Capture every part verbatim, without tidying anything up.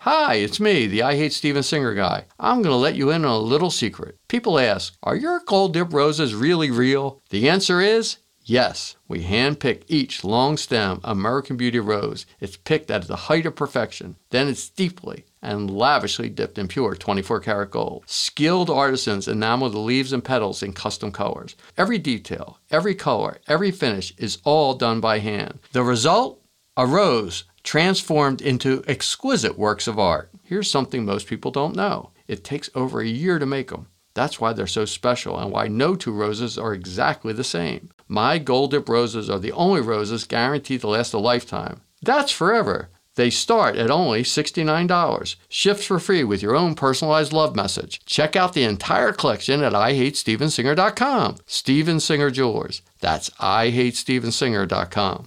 Hi, it's me, the I Hate Steven Singer guy. I'm going to let you in on a little secret. People ask, are your gold dip roses really real? The answer is yes. We hand-pick each long-stem American Beauty rose. It's picked at the height of perfection. Then it's deeply and lavishly dipped in pure twenty-four karat gold. Skilled artisans enamel the leaves and petals in custom colors. Every detail, every color, every finish is all done by hand. The result? A rose transformed into exquisite works of art. Here's something most people don't know. It takes over a year to make them. That's why they're so special and why no two roses are exactly the same. My Gold Dip roses are the only roses guaranteed to last a lifetime. That's forever. They start at only sixty-nine dollars. Ships for free with your own personalized love message. Check out the entire collection at I hate steven singer dot com. Steven Singer Jewelers. That's I hate steven singer dot com.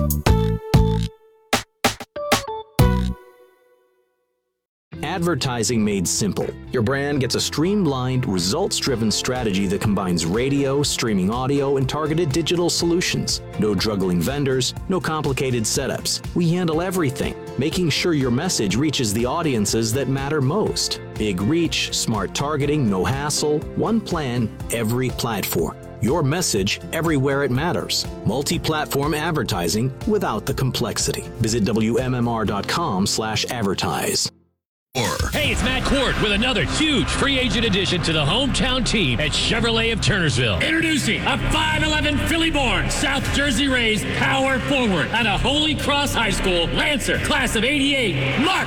Advertising made simple. Your brand gets a streamlined, results-driven strategy that combines radio, streaming audio, and targeted digital solutions. No juggling vendors, no complicated setups. We handle everything, making sure your message reaches the audiences that matter most. Big reach, smart targeting, no hassle, one plan, every platform. Your message everywhere it matters. Multi-platform advertising without the complexity. Visit W M M R dot com slash advertise. Hey, it's Matt Cord with another huge free agent addition to the hometown team at Chevrolet of Turnersville. Introducing a five eleven Philly-born South Jersey raised power forward out of Holy Cross High School, Lancer, class of eighty-eight, Mark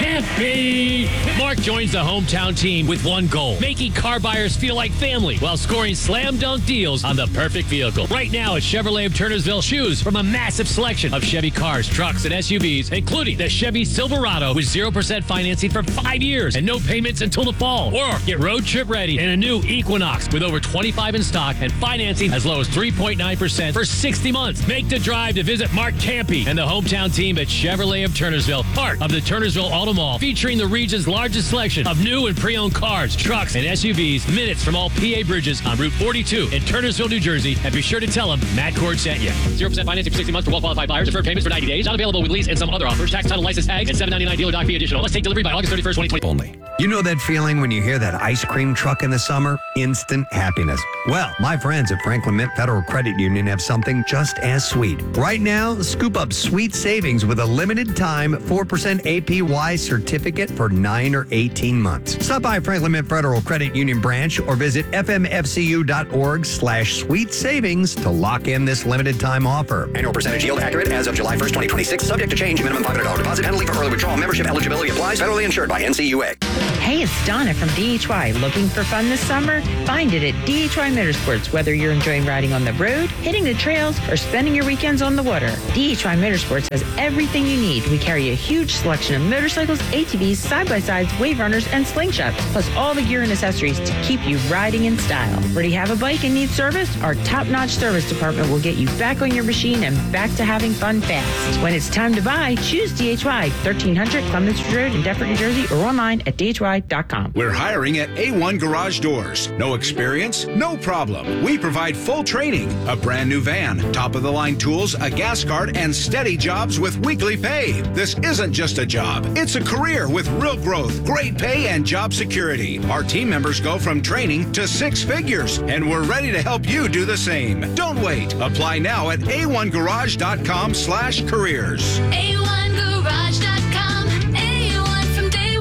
Campy. Mark joins the hometown team with one goal, making car buyers feel like family while scoring slam dunk deals on the perfect vehicle. Right now at Chevrolet of Turnersville, choose from a massive selection of Chevy cars, trucks, and S U Vs, including the Chevy Silverado with zero percent financing for five years and no payments until the fall. Or get road trip ready in a new Equinox with over twenty-five in stock and financing as low as three point nine percent for sixty months. Make the drive to visit Mark Campy and the hometown team at Chevrolet of Turnersville, part of the Turnersville Auto Mall, featuring the region's largest selection of new and pre-owned cars, trucks, and S U Vs, minutes from all P A bridges on Route forty-two in Turnersville, New Jersey. And be sure to tell them Matt Cord sent you. zero percent financing for sixty months for well-qualified buyers. Deferred payments for ninety days. Not available with lease and some other offers. Tax, title, license tag, and seven ninety-nine dealer doc fee additional. Let's take delivery by August thirty-first, twenty twenty. Only. You know that feeling when you hear that ice cream truck in the summer? Instant happiness. Well, my friends at Franklin Mint Federal Credit Union have something just as sweet. Right now, scoop up sweet savings with a limited time four percent A P Y certificate for nine or eighteen months. Stop by Franklin Mint Federal Credit Union branch or visit f m f c u dot org slash sweet savings to lock in this limited time offer. Annual percentage yield accurate as of July first, twenty twenty-six. Subject to change. Minimum five hundred dollars deposit. Penalty for early withdrawal. Membership eligibility applies. Federally insured by N C U A. Hey, it's Donna from D H Y. Looking for fun this summer? Find it at D H Y Motorsports. Whether you're enjoying riding on the road, hitting the trails, or spending your weekends on the water, D H Y Motorsports has everything you need. We carry a huge selection of motorcycles, A T Vs, side-by-sides, wave runners, and slingshots, plus all the gear and accessories to keep you riding in style. Already have a bike and need service? Our top-notch service department will get you back on your machine and back to having fun fast. When it's time to buy, choose D H Y, thirteen hundred Clements Road in Deptford, New Jersey, or online at d h y dot com. We're hiring at A one Garage Doors. No experience? No problem. We provide full training, a brand new van, top-of-the-line tools, a gas card, and steady jobs with weekly pay. This isn't just a job. It's a career with real growth, great pay, and job security. Our team members go from training to six figures, and we're ready to help you do the same. Don't wait. Apply now at a one garage dot com slash careers. a one garage dot com. A one from day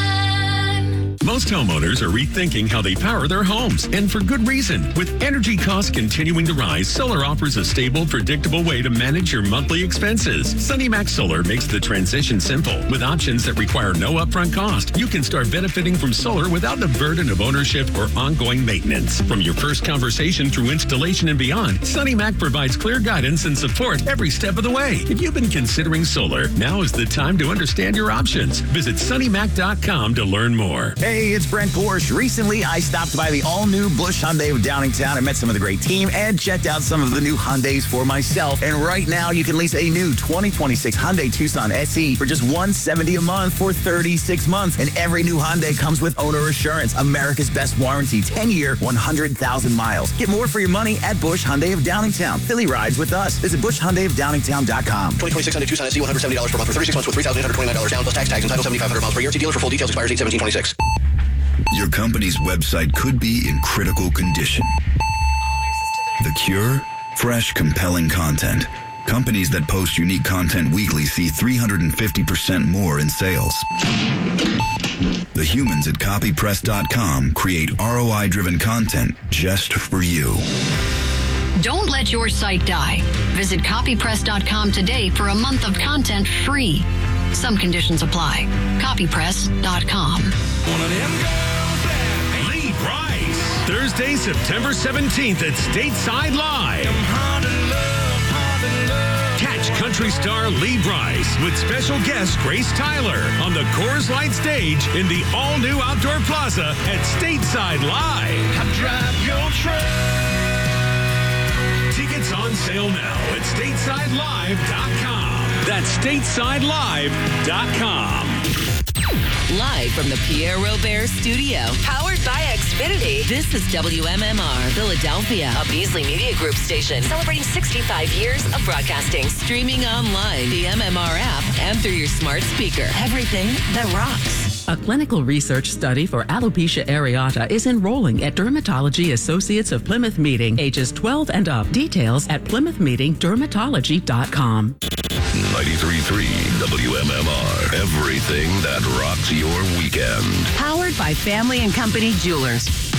one. Most homeowners are rethinking how they power their homes, and for good reason. With energy costs continuing to rise, solar offers a stable, predictable way to manage your monthly expenses. SunnyMac Solar makes the transition simple. With options that require no upfront cost, you can start benefiting from solar without the burden of ownership or ongoing maintenance. From your first conversation through installation and beyond, SunnyMac provides clear guidance and support every step of the way. If you've been considering solar, now is the time to understand your options. Visit sunny mac dot com to learn more. Hey, it's Brent Porsche. Recently, I stopped by the all-new Busch Hyundai of Downingtown and met some of the great team and checked out some of the new Hyundais for myself. And right now, you can lease a new twenty twenty-six Hyundai Tucson S E for just one hundred seventy dollars a month for thirty-six months. And every new Hyundai comes with owner assurance, America's best warranty, ten-year, one hundred thousand miles. Get more for your money at Busch Hyundai of Downingtown. Philly rides with us. Visit Busch Hyundai of Downingtown dot com. twenty twenty-six Hyundai Tucson S E, one hundred seventy dollars per month for thirty-six months with three thousand eight hundred twenty-nine dollars down plus tax tags and title seventy-five hundred miles per year. See dealer for full details. Expires eight seventeen twenty-six. Your company's website could be in critical condition. The cure? Fresh, compelling content. Companies that post unique content weekly see three hundred fifty percent more in sales. The humans at copy press dot com create R O I-driven content just for you. Don't let your site die. Visit copy press dot com today for a month of content free. Some conditions apply. copy press dot com. One of them girls there. Lee Brice. Thursday, September seventeenth at Stateside Live. Catch country star Lee Brice with special guest Grace Tyler on the Coors Light stage in the all-new Outdoor Plaza at Stateside Live. I drive your truck. Tickets on sale now at stateside live dot com. That's stateside live dot com. Live from the Pierre Robert Studio. Powered by Xfinity. This is W M M R Philadelphia, a Beasley Media Group station celebrating sixty-five years of broadcasting. Streaming online, the M M R app, and through your smart speaker. Everything that rocks. A clinical research study for alopecia areata is enrolling at Dermatology Associates of Plymouth Meeting, ages twelve and up. Details at plymouth meeting dermatology dot com. ninety-three point three W M M R. Everything that rocks your weekend. Powered by Family and Company Jewelers.